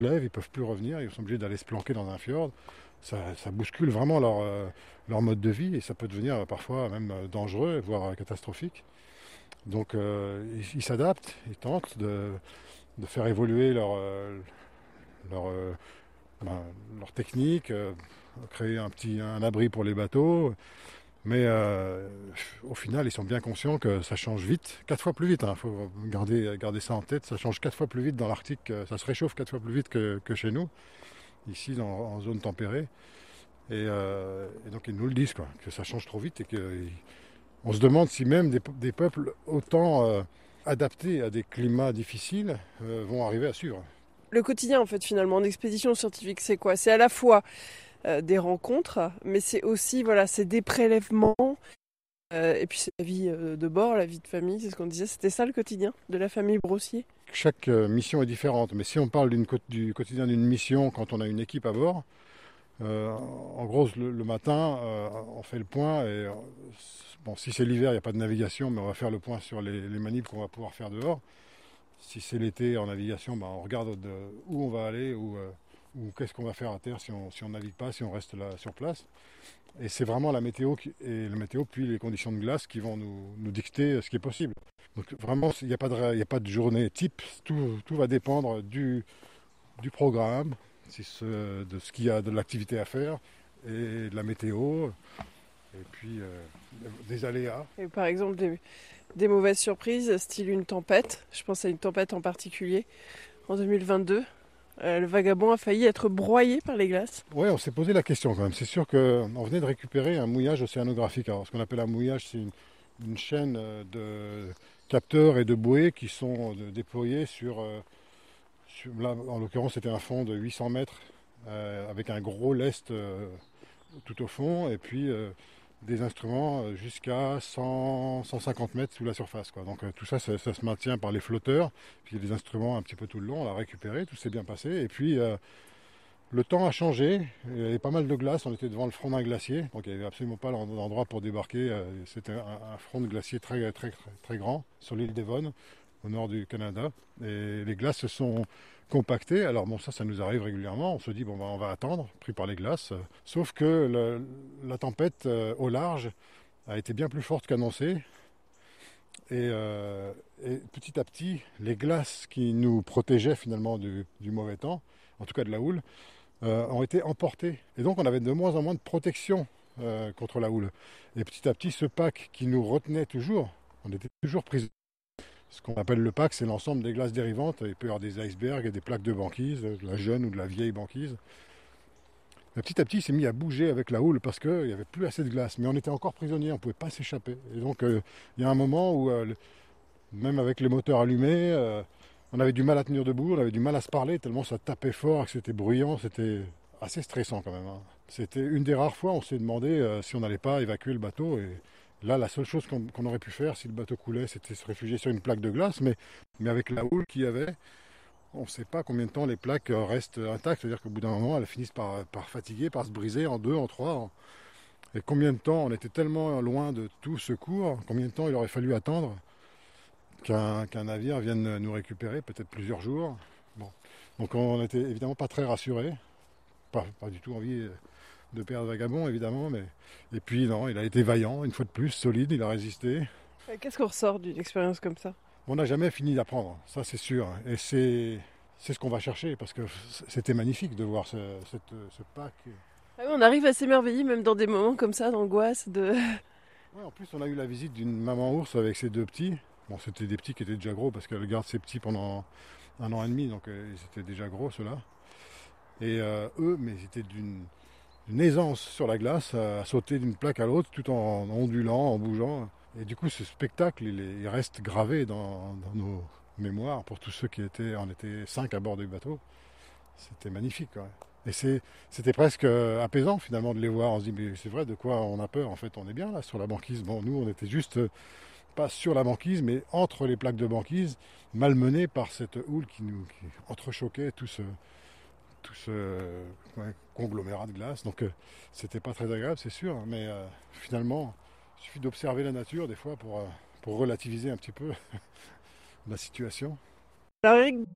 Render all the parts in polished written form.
lèvent, ils ne peuvent plus revenir, ils sont obligés d'aller se planquer dans un fjord. Ça bouscule vraiment leur mode de vie et ça peut devenir parfois même dangereux, voire catastrophique. Donc ils s'adaptent, ils tentent de faire évoluer leur, euh, ben, leur technique, créer un abri pour les bateaux. Mais au final, ils sont bien conscients que ça change vite, 4 fois plus vite. Il faut garder ça en tête. Ça change 4 fois plus vite dans l'Arctique, ça se réchauffe 4 fois plus vite que chez nous, ici en zone tempérée. Et donc ils nous le disent, quoi, que ça change trop vite et qu'on se demande si même des peuples autant adaptés à des climats difficiles vont arriver à suivre. Le quotidien, en fait, finalement, en expédition scientifique, c'est quoi? C'est à la fois des rencontres, mais c'est aussi, voilà, c'est des prélèvements, et puis c'est la vie de bord, la vie de famille, c'est ce qu'on disait. C'était ça le quotidien de la famille Brossier. Chaque mission est différente, mais si on parle du quotidien d'une mission quand on a une équipe à bord, en gros le matin on fait le point et bon, si c'est l'hiver il n'y a pas de navigation, mais on va faire le point sur les manips qu'on va pouvoir faire dehors. Si c'est l'été en navigation, ben, on regarde où on va aller ou qu'est-ce qu'on va faire à terre si on navigue pas, si on reste là sur place. Et c'est vraiment la météo et la météo puis les conditions de glace qui vont nous dicter ce qui est possible. Donc vraiment, il n'y a pas de journée type, tout va dépendre du programme, de ce qu'il y a de l'activité à faire et de la météo, et puis des aléas. Et par exemple, des mauvaises surprises, style une tempête. Je pense à une tempête en particulier en 2022. Le Vagabond a failli être broyé par les glaces. Ouais, on s'est posé la question quand même. C'est sûr qu'on venait de récupérer un mouillage océanographique. Alors, ce qu'on appelle un mouillage, c'est une chaîne de capteurs et de bouées qui sont déployés là, en l'occurrence, c'était un fond de 800 mètres avec un gros lest tout au fond et puis des instruments jusqu'à 150 mètres sous la surface, quoi. Donc tout ça, ça se maintient par les flotteurs. Puis il y a des instruments un petit peu tout le long. On l'a récupéré, tout s'est bien passé. Et puis le temps a changé, il y avait pas mal de glace, on était devant le front d'un glacier, donc il n'y avait absolument pas d'endroit pour débarquer. C'était un front de glacier très grand sur l'île Devon, au nord du Canada. Et les glaces se sont compactées. Alors bon, ça nous arrive régulièrement. On se dit, bon, ben, on va attendre, pris par les glaces. Sauf que la tempête au large a été bien plus forte qu'annoncé. Et petit à petit, les glaces qui nous protégeaient finalement du mauvais temps, en tout cas de la houle, ont été emportés. Et donc on avait de moins en moins de protection contre la houle. Et petit à petit, ce pack qui nous retenait toujours, on était toujours pris. Ce qu'on appelle le pack, c'est l'ensemble des glaces dérivantes. Il peut y avoir des icebergs et des plaques de banquise, de la jeune ou de la vieille banquise. Et petit à petit, il s'est mis à bouger avec la houle parce qu'il n'y avait plus assez de glace. Mais on était encore prisonniers, on ne pouvait pas s'échapper. Et donc il y a un moment où, même avec les moteurs allumés, on avait du mal à tenir debout, on avait du mal à se parler, tellement ça tapait fort, que c'était bruyant, c'était assez stressant quand même, hein. C'était une des rares fois où on s'est demandé si on n'allait pas évacuer le bateau. Et là, la seule chose qu'on aurait pu faire si le bateau coulait, c'était se réfugier sur une plaque de glace. Mais avec la houle qu'il y avait, on ne sait pas combien de temps les plaques restent intactes. C'est-à-dire qu'au bout d'un moment, elles finissent par fatiguer, par se briser en deux, en trois. Et combien de temps, on était tellement loin de tout secours, combien de temps il aurait fallu attendre qu'un navire vienne nous récupérer, peut-être plusieurs jours. Bon. Donc on n'était évidemment pas très rassurés, pas du tout envie de perdre Vagabond évidemment, mais et puis non, il a été vaillant, une fois de plus, solide, il a résisté. Qu'est-ce qu'on ressort d'une expérience comme ça? On n'a jamais fini d'apprendre, ça c'est sûr, et c'est ce qu'on va chercher, parce que c'était magnifique de voir ce pack. Ah oui, on arrive à s'émerveiller même dans des moments comme ça, d'angoisse, de... Ouais, en plus on a eu la visite d'une maman ours avec ses deux petits. Bon, c'était des petits qui étaient déjà gros, parce qu'elle garde ses petits pendant 1 an et demi, donc ils étaient déjà gros ceux-là. Et eux, mais ils étaient d'une aisance sur la glace, à sauter d'une plaque à l'autre, tout en ondulant, en bougeant. Et du coup, ce spectacle, il reste gravé dans nos mémoires pour tous ceux on était 5 à bord du bateau. C'était magnifique, ouais. Et c'était presque apaisant finalement de les voir. On se dit, mais c'est vrai, de quoi on a peur? En fait, on est bien là sur la banquise. Bon, nous, on était juste pas sur la banquise, mais entre les plaques de banquise, malmenés par cette houle qui entrechoquait tout ce ouais, conglomérat de glace. Donc c'était pas très agréable, c'est sûr, hein, mais finalement, il suffit d'observer la nature des fois pour relativiser un petit peu la situation. Alors Eric,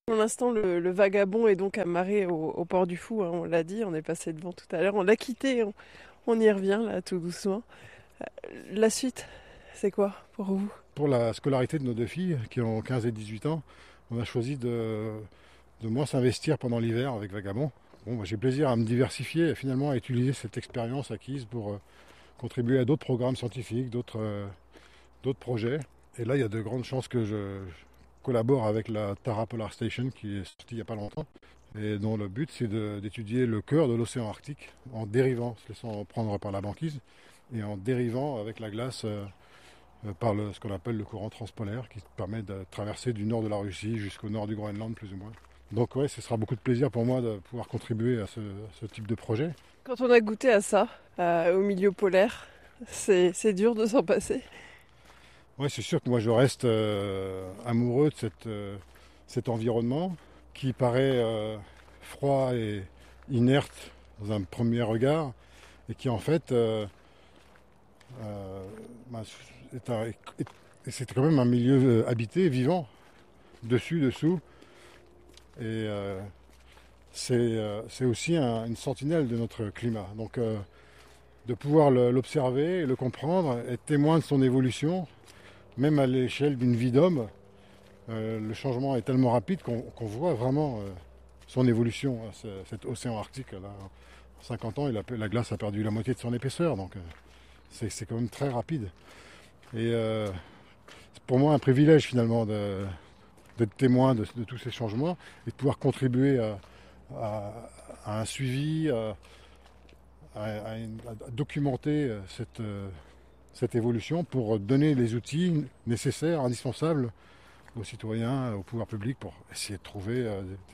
Pour l'instant, le vagabond est donc amarré au port du Fou, hein, on l'a dit, on est passé devant tout à l'heure, on l'a quitté, on y revient là tout doucement. La suite, c'est quoi pour vous? Pour la scolarité de nos 2 filles, qui ont 15 et 18 ans, on a choisi de moins s'investir pendant l'hiver avec Vagabond. Bon, j'ai plaisir à me diversifier et finalement à utiliser cette expérience acquise pour contribuer à d'autres programmes scientifiques, d'autres projets. Et là, il y a de grandes chances que je collabore avec la Tara Polar Station qui est sortie il n'y a pas longtemps et dont le but c'est d'étudier le cœur de l'océan Arctique en dérivant, se laissant prendre par la banquise et en dérivant avec la glace par ce qu'on appelle le courant transpolaire qui permet de traverser du nord de la Russie jusqu'au nord du Groenland plus ou moins. Donc ouais, ce sera beaucoup de plaisir pour moi de pouvoir contribuer à ce type de projet. Quand on a goûté à ça, au milieu polaire, c'est dur de s'en passer. Oui, c'est sûr que moi je reste amoureux de cet environnement qui paraît froid et inerte dans un premier regard et qui en fait c'est quand même un milieu habité, vivant, dessus, dessous. Et c'est aussi une sentinelle de notre climat. Donc de pouvoir l'observer, le comprendre, être témoin de son évolution, même à l'échelle d'une vie d'homme, le changement est tellement rapide qu'on voit vraiment son évolution. Cet océan Arctique, là, en 50 ans, la glace a perdu la moitié de son épaisseur, donc c'est quand même très rapide. Et c'est pour moi un privilège finalement d'être témoin de tous ces changements et de pouvoir contribuer à un suivi, à documenter cette évolution pour donner les outils nécessaires, indispensables aux citoyens, au pouvoir public pour essayer de trouver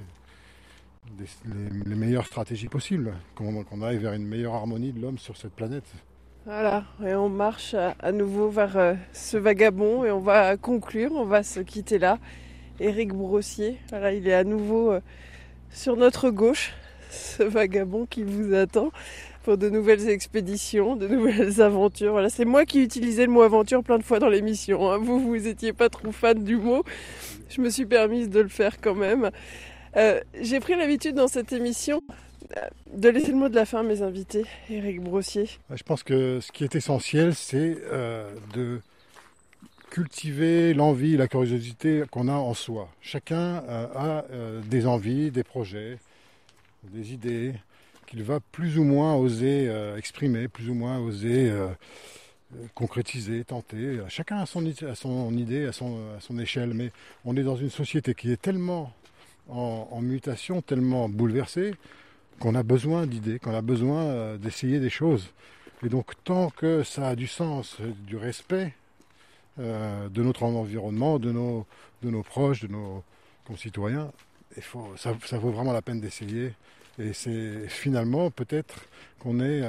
les meilleures stratégies possibles, qu'on aille vers une meilleure harmonie de l'homme sur cette planète. Voilà, et on marche à nouveau vers ce vagabond et on va conclure, on va se quitter là. Éric Brossier, voilà, il est à nouveau sur notre gauche, ce vagabond qui vous attend pour de nouvelles expéditions, de nouvelles aventures. Voilà, c'est moi qui utilisais le mot aventure plein de fois dans l'émission, hein. Vous étiez pas trop fan du mot, je me suis permise de le faire quand même. J'ai pris l'habitude dans cette émission de laisser le mot de la fin à mes invités, Éric Brossier. Je pense que ce qui est essentiel, c'est de cultiver l'envie, la curiosité qu'on a en soi. Chacun a des envies, des projets, des idées qu'il va plus ou moins oser exprimer, plus ou moins oser concrétiser, tenter. Chacun a son idée, à son échelle, mais on est dans une société qui est tellement en mutation, tellement bouleversée, qu'on a besoin d'idées, qu'on a besoin d'essayer des choses. Et donc tant que ça a du sens, du respect de notre environnement, de nos proches, de nos concitoyens, ça vaut vraiment la peine d'essayer. Et c'est finalement peut-être qu'on est,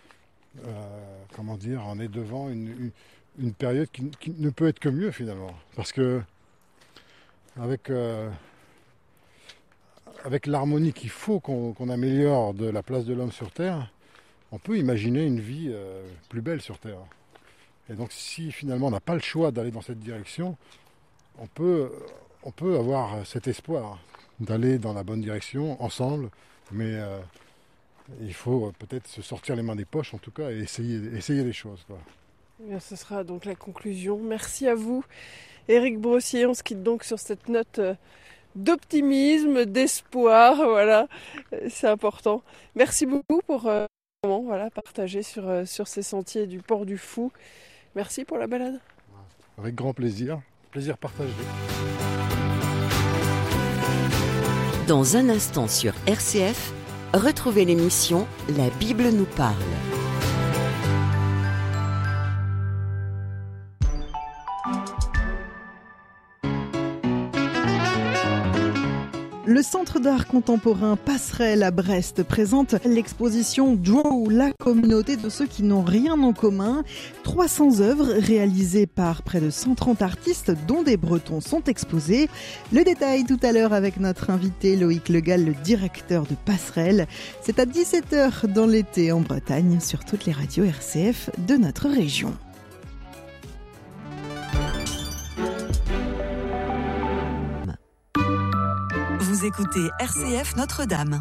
on est devant une période qui ne peut être que mieux finalement. Parce que avec l'harmonie qu'il faut qu'on améliore de la place de l'homme sur Terre, on peut imaginer une vie plus belle sur Terre. Et donc si finalement on n'a pas le choix d'aller dans cette direction, on peut avoir cet espoir d'aller dans la bonne direction ensemble, mais il faut peut-être se sortir les mains des poches en tout cas et essayer les choses, quoi. Bien, ce sera donc la conclusion. Merci à vous, Éric Brossier. On se quitte donc sur cette note d'optimisme, d'espoir, voilà, c'est important. Merci beaucoup pour partager sur ces sentiers du Port du Fou. Merci pour la balade. Avec grand plaisir, plaisir partagé. Dans un instant sur RCF, retrouvez l'émission La Bible nous parle. Le Centre d'art contemporain Passerelle à Brest présente l'exposition Drow, la communauté de ceux qui n'ont rien en commun. 300 œuvres réalisées par près de 130 artistes, dont des Bretons, sont exposées. Le détail tout à l'heure avec notre invité Loïc Legal, le directeur de Passerelle. C'est à 17h dans l'été en Bretagne, sur toutes les radios RCF de notre région. écoutez RCF Notre-Dame.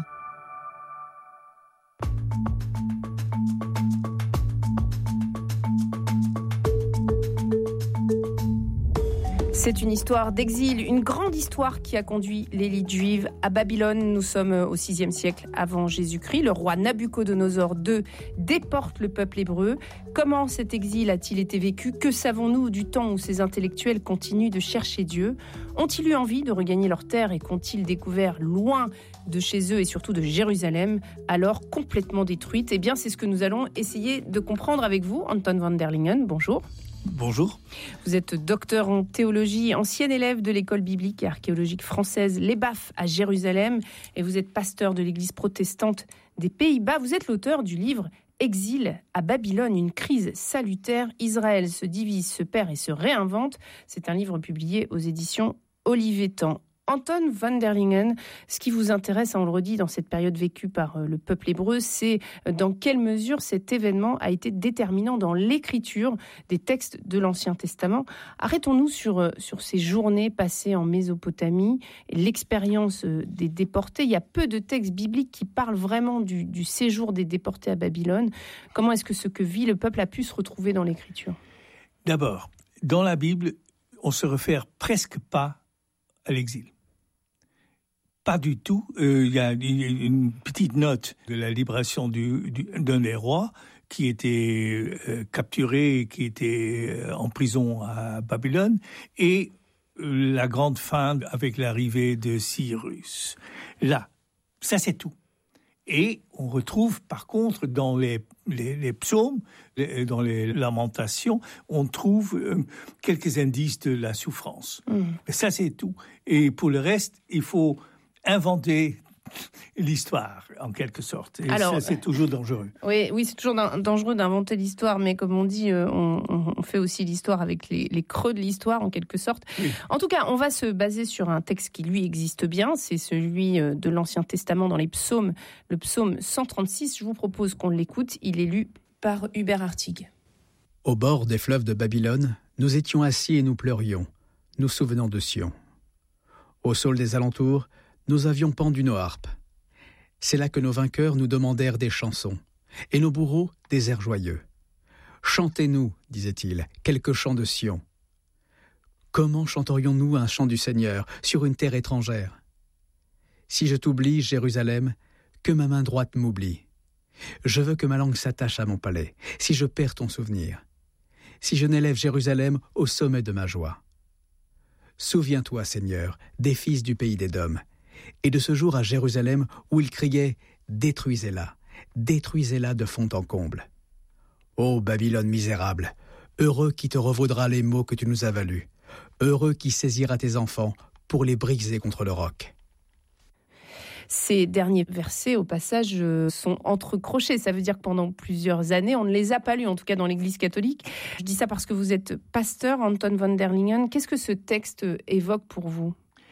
C'est une histoire d'exil, une grande histoire qui a conduit l'élite juive à Babylone. Nous sommes au VIe siècle avant Jésus-Christ. Le roi Nabuchodonosor II déporte le peuple hébreu. Comment cet exil a-t-il été vécu ? Que savons-nous du temps où ces intellectuels continuent de chercher Dieu ? Ont-ils eu envie de regagner leur terre et qu'ont-ils découvert loin de chez eux et surtout de Jérusalem, alors complètement détruite ? Eh bien, c'est ce que nous allons essayer de comprendre avec vous. Anton van der Lingen, bonjour. Bonjour. Vous êtes docteur en théologie, ancien élève de l'école biblique et archéologique française l'EBAF à Jérusalem et vous êtes pasteur de l'église protestante des Pays-Bas. Vous êtes l'auteur du livre Exil à Babylone, une crise salutaire. Israël se divise, se perd et se réinvente. C'est un livre publié aux éditions Olivetan. Anton van der Lingen, ce qui vous intéresse, on le redit, dans cette période vécue par le peuple hébreu, c'est dans quelle mesure cet événement a été déterminant dans l'écriture des textes de l'Ancien Testament. Arrêtons-nous sur ces journées passées en Mésopotamie, l'expérience des déportés. Il y a peu de textes bibliques qui parlent vraiment du séjour des déportés à Babylone. Comment est-ce que ce que vit le peuple a pu se retrouver dans l'écriture ? D'abord, dans la Bible, on se réfère presque pas à l'exil. Pas du tout. Il y a une petite note de la libération d'un des rois qui était capturé, qui était en prison à Babylone, et la grande fin avec l'arrivée de Cyrus. Là, ça c'est tout. Et on retrouve par contre dans les psaumes, dans les lamentations, on trouve quelques indices de la souffrance. Ça c'est tout. Et pour le reste, il faut inventer l'histoire, en quelque sorte. Et alors, ça, c'est toujours dangereux. Oui, c'est toujours dangereux d'inventer l'histoire, mais comme on dit, on fait aussi l'histoire avec les creux de l'histoire, en quelque sorte. Oui. En tout cas, on va se baser sur un texte qui, lui, existe bien. C'est celui de l'Ancien Testament dans les psaumes, le psaume 136. Je vous propose qu'on l'écoute. Il est lu par Hubert Hartig. Au bord des fleuves de Babylone, nous étions assis et nous pleurions, nous souvenant de Sion. Au saule des alentours, nous avions pendu nos harpes. C'est là que nos vainqueurs nous demandèrent des chansons, et nos bourreaux des airs joyeux. « Chantez-nous, disait-il, quelques chants de Sion. » Comment chanterions-nous un chant du Seigneur sur une terre étrangère ? Si je t'oublie, Jérusalem, que ma main droite m'oublie. Je veux que ma langue s'attache à mon palais, si je perds ton souvenir. Si je n'élève Jérusalem au sommet de ma joie. Souviens-toi, Seigneur, des fils du pays d'Édom, et de ce jour à Jérusalem où ils criaient « Détruisez-la, détruisez-la de fond en comble. » Ô Babylone misérable, heureux qui te revaudra les maux que tu nous as valus, heureux qui saisira tes enfants pour les briser contre le roc. Ces derniers versets, au passage, sont entrecrochés. Ça veut dire que pendant plusieurs années, on ne les a pas lus, en tout cas dans l'Église catholique. Je dis ça parce que vous êtes pasteur, Anton van der Lingen. Qu'est-ce que ce texte évoque pour vous ?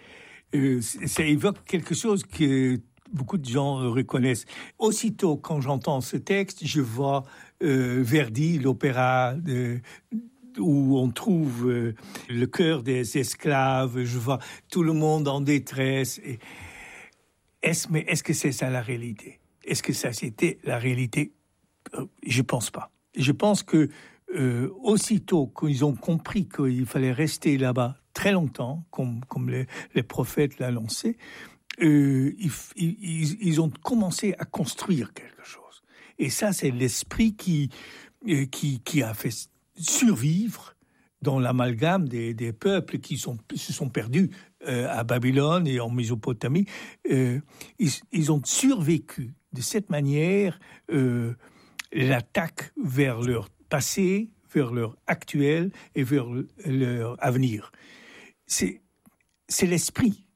Ça évoque quelque chose que beaucoup de gens reconnaissent. Aussitôt, quand j'entends ce texte, je vois Verdi, l'opéra où on trouve le cœur des esclaves. Je vois tout le monde en détresse. Mais est-ce que c'est ça la réalité ? Est-ce que ça c'était la réalité ? Je pense pas. Je pense que aussitôt qu'ils ont compris qu'il fallait rester là-bas très longtemps, comme les prophètes l'annonçaient, ils ont commencé à construire quelque chose. Et ça, c'est l'esprit qui a fait survivre dans l'amalgame des peuples qui se sont perdus à Babylone et en Mésopotamie. Ils ont survécu de cette manière l'attaque vers leur passé, vers leur actuel et vers leur avenir. C'est l'esprit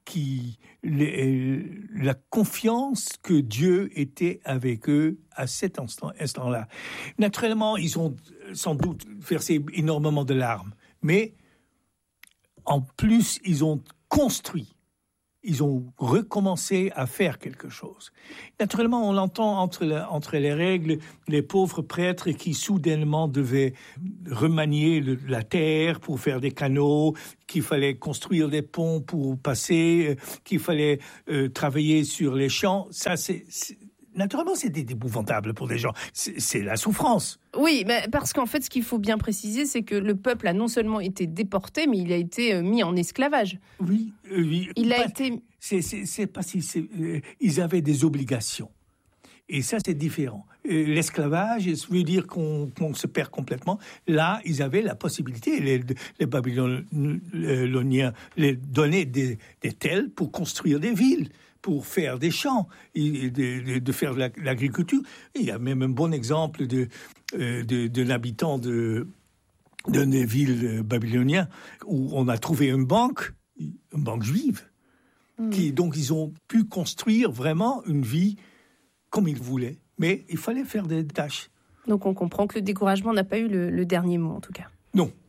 la confiance que Dieu était avec eux à cet instant-là. Naturellement, ils ont sans doute versé énormément de larmes, mais en plus, ils ont construit ils ont recommencé à faire quelque chose. Naturellement, on l'entend entre les règles, les pauvres prêtres qui soudainement devaient remanier la terre pour faire des canaux, qu'il fallait construire des ponts pour passer, qu'il fallait travailler sur les champs. Ça, naturellement, c'était épouvantable pour des gens. C'est la souffrance. Oui, mais parce qu'en fait, ce qu'il faut bien préciser, c'est que le peuple a non seulement été déporté, mais il a été mis en esclavage. Oui. Il a été... C'est pas si... ils avaient des obligations. Et ça, c'est différent. L'esclavage veut dire qu'on se perd complètement. Là, ils avaient la possibilité, les Babyloniens les donnaient des terres pour construire des villes, pour faire des champs, de faire de l'agriculture. Il y a même un bon exemple d'un habitant d'une ville babylonienne où on a trouvé une banque juive. Donc, ils ont pu construire vraiment une vie comme ils voulaient. Mais il fallait faire des tâches. Donc, on comprend que le découragement n'a pas eu le dernier mot, en tout cas. Non.